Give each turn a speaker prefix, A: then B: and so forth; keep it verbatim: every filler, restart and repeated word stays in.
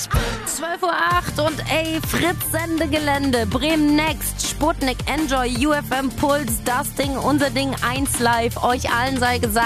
A: zwölf Uhr acht und ey, Fritz Sendegelände, Bremen Next, Sputnik, Enjoy, U F M Puls, das Ding, unser Ding, eins live. Euch allen sei gesagt.